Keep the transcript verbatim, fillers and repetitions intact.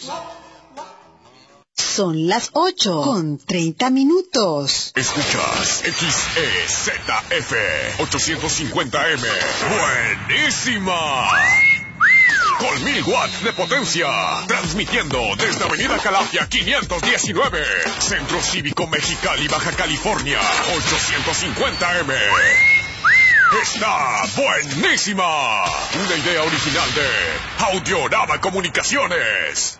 Son las ocho con treinta minutos. Escuchas X E Z F ochocientos cincuenta M. ¡Buenísima! Con mil watts de potencia. Transmitiendo desde Avenida Calafia quinientos diecinueve. Centro Cívico Mexicali, Baja California. ochocientos cincuenta M. Está buenísima. Una idea original de Audiorama Comunicaciones.